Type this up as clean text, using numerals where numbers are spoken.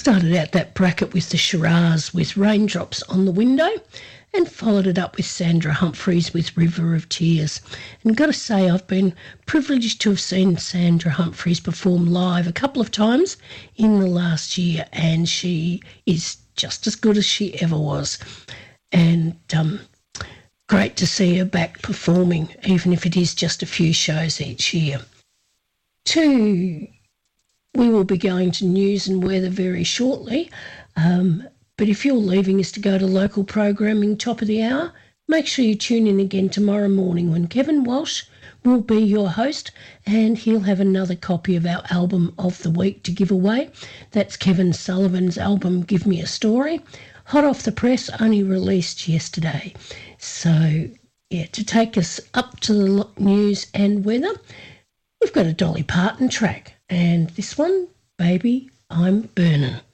Started out that bracket with the Shiraz with Raindrops on the Window and followed it up with Sandra Humphreys with River of Tears. And got to say, I've been privileged to have seen Sandra Humphreys perform live a couple of times in the last year, and she is just as good as she ever was. And great to see her back performing, even if it is just a few shows each year. We will be going to news and weather very shortly, but if you're leaving us to go to local programming top of the hour, make sure you tune in again tomorrow morning when Kevin Walsh will be your host, and he'll have another copy of our album of the week to give away. That's Kevin Sullivan's album, Give Me a Story, hot off the press, only released yesterday. So, yeah, to take us up to the news and weather, we've got a Dolly Parton track, and this one, Baby, I'm Burnin'.